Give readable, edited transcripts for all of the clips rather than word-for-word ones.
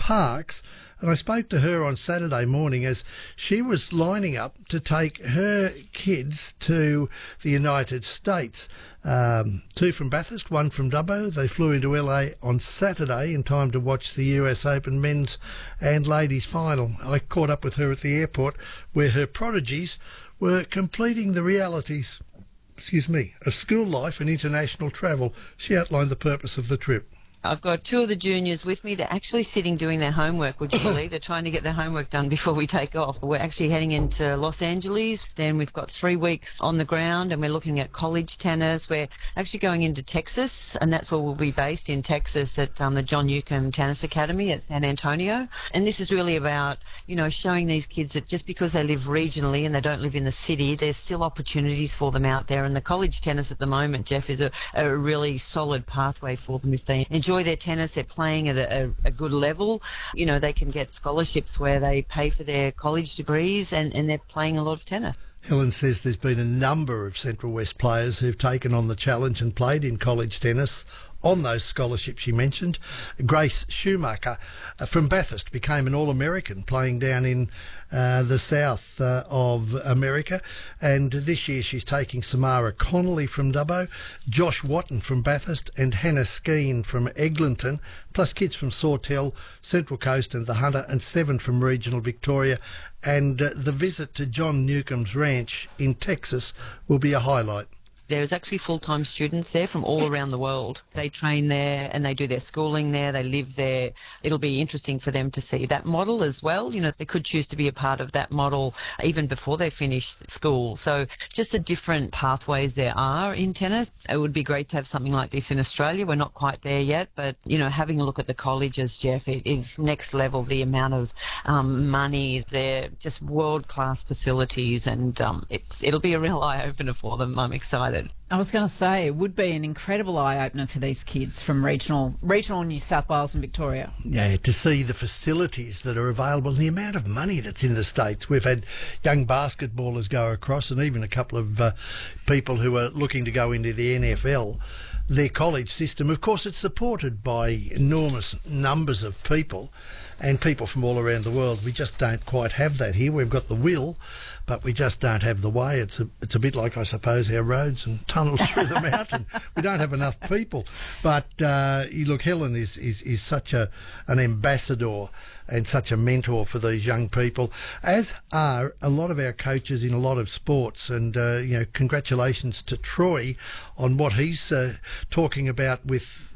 Parkes, and I spoke to her on Saturday morning as she was lining up to take her kids to the United States. 2 from Bathurst, 1 from Dubbo. They flew into LA on Saturday in time to watch the US Open men's and ladies final. I caught up with her at the airport where her prodigies were completing the realities, of school life and international travel. She outlined the purpose of the trip. I've got 2 of the juniors with me. They're actually sitting doing their homework, would you believe? They're trying to get their homework done before we take off. We're actually heading into Los Angeles. Then we've got 3 weeks on the ground and we're looking at college tennis. We're actually going into Texas, and that's where we'll be based, in Texas at the John Newcomb Tennis Academy at San Antonio. And this is really about, showing these kids that just because they live regionally and they don't live in the city, there's still opportunities for them out there. And the college tennis at the moment, Jeff, is a really solid pathway for them if they enjoy their tennis, they're playing at a good level. They can get scholarships where they pay for their college degrees and they're playing a lot of tennis. Helen says there's been a number of Central West players who've taken on the challenge and played in college tennis on those scholarships she mentioned. Grace Schumacher from Bathurst became an All-American playing down in the south of America, and this year she's taking Samara Connolly from Dubbo, Josh Watton from Bathurst and Hannah Skeen from Eglinton, plus kids from Sawtell, Central Coast and the Hunter, and 7 from regional Victoria. And the visit to John Newcomb's ranch in Texas will be a highlight. There's actually full-time students there from all around the world. They train there and they do their schooling there, they live there. It'll be interesting for them to see that model as well. They could choose to be a part of that model even before they finish school. So just the different pathways there are in tennis. It would be great to have something like this in Australia. We're not quite there yet, but, having a look at the colleges, Jeff, it is next level, the amount of money. They're just world-class facilities, and it'll be a real eye-opener for them. I'm excited. I was going to say, it would be an incredible eye-opener for these kids from regional New South Wales and Victoria. Yeah, to see the facilities that are available and the amount of money that's in the States. We've had young basketballers go across, and even a couple of people who are looking to go into the NFL. Their college system, of course, it's supported by enormous numbers of people and people from all around the world. We just don't quite have that here. We've got the will, but we just don't have the way. It's a bit like, I suppose, our roads and tunnels through the mountain. We don't have enough people. But look, Helen is such an ambassador and such a mentor for these young people, as are a lot of our coaches in a lot of sports. And, congratulations to Troy on what he's talking about with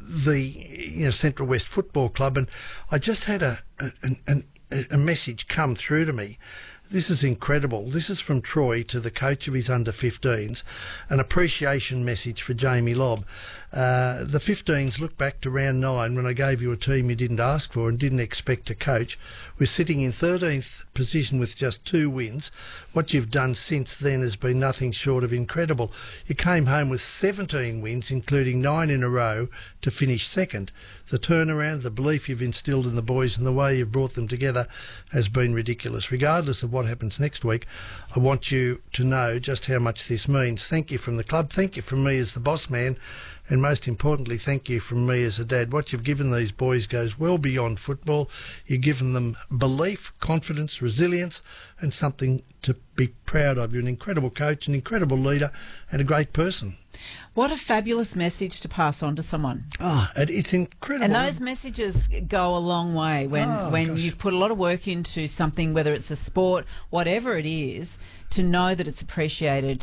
the Central West Football Club. And I just had a message come through to me. This is incredible. This is from Troy to the coach of his under-15s, an appreciation message for Jamie Lobb. The 15s look back to round 9 when I gave you a team you didn't ask for and didn't expect to coach. We're sitting in 13th position with just 2 wins. What you've done since then has been nothing short of incredible. You came home with 17 wins, including 9 in a row, to finish second. The turnaround, the belief you've instilled in the boys and the way you've brought them together has been ridiculous. Regardless of what happens next week, I want you to know just how much this means. Thank you from the club. Thank you from me as the boss man. And most importantly, thank you from me as a dad. What you've given these boys goes well beyond football. You've given them belief, confidence, resilience, and something to be proud of. You're an incredible coach, an incredible leader, and a great person. What a fabulous message to pass on to someone. Oh, it's incredible. And those messages go a long way when you've put a lot of work into something, whether it's a sport, whatever it is, to know that it's appreciated,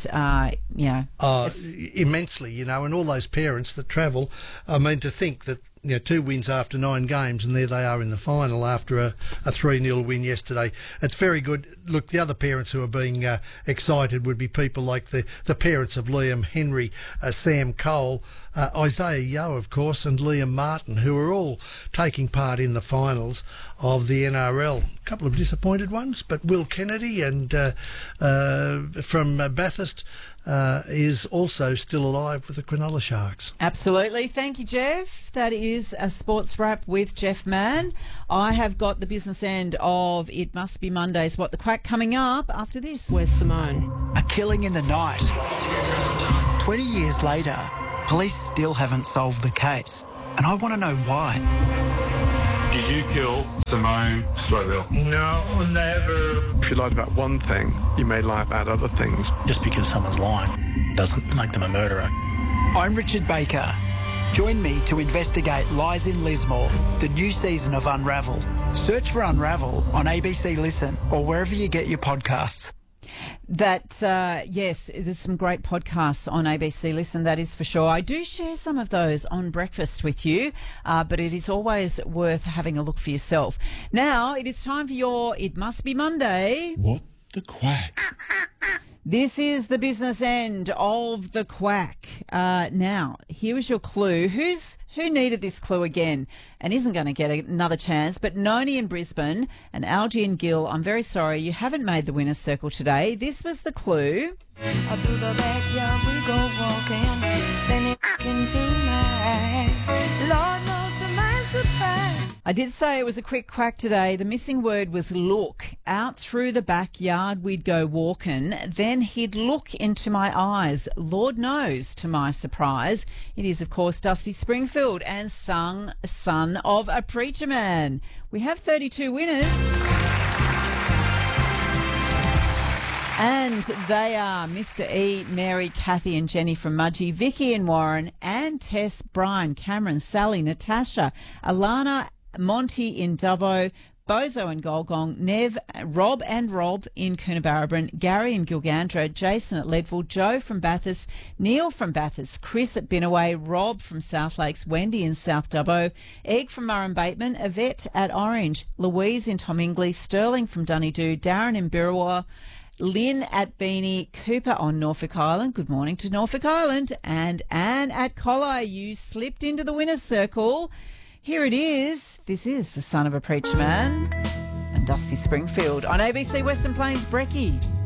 immensely, and all those parents that travel. I mean, to think that, 2 wins after 9 games, and there they are in the final after a 3-0 win yesterday. It's very good. Look, the other parents who are being excited would be people like the parents of Liam Henry, Sam Cole, Isaiah Yeo, of course, and Liam Martin, who are all taking part in the finals of the NRL. A couple of disappointed ones, but Will Kennedy and from Bathurst is also still alive with the Cronulla Sharks. Absolutely. Thank you, Jeff. That is a sports wrap with Jeff Mann. I have got the business end of It Must Be Mondays, What the Quack, coming up after this. Where's Simone? A killing in the night. 20 years later, police still haven't solved the case. And I want to know why. Did you kill Simone Stroville? No, never. If you lied about one thing, you may lie about other things. Just because someone's lying doesn't make them a murderer. I'm Richard Baker. Join me to investigate Lies in Lismore, the new season of Unravel. Search for Unravel on ABC Listen or wherever you get your podcasts. Yes, there's some great podcasts on ABC Listen, that is for sure. I do share some of those on breakfast with you, but it is always worth having a look for yourself. Now, it is time for your It Must Be Monday. What the quack? This is the business end of the quack. Now, here is your clue. Who needed this clue again and isn't going to get another chance? But Noni in Brisbane and Algie and Gill, I'm very sorry, you haven't made the winner's circle today. This was the clue. To the backyard we go walking, then it into my eyes. Lord knows to my surprise. I did say it was a quick quack today. The missing word was look. Out through the backyard we'd go walking, then he'd look into my eyes. Lord knows, to my surprise, it is, of course, Dusty Springfield and sung Son of a Preacher Man. We have 32 winners. And they are Mr. E, Mary, Kathy and Jenny from Mudgee, Vicky and Warren, Anne, Tess, Brian, Cameron, Sally, Natasha, Alana, Monty in Dubbo, Bozo and Golgong, Nev, Rob and Rob in Coonabarabran, Gary in Gilgandra, Jason at Leadville, Joe from Bathurst, Neil from Bathurst, Chris at Binnaway, Rob from South Lakes, Wendy in South Dubbo, Egg from Murrum Bateman, Yvette at Orange, Louise in Tomingley, Sterling from Dunedoo, Darren in Birrawa, Lynn at Beanie, Cooper on Norfolk Island. Good morning to Norfolk Island. And Anne at Collie. You slipped into the winner's circle. Here it is. This is The Son of a Preacher Man and Dusty Springfield on ABC Western Plains Brekkie.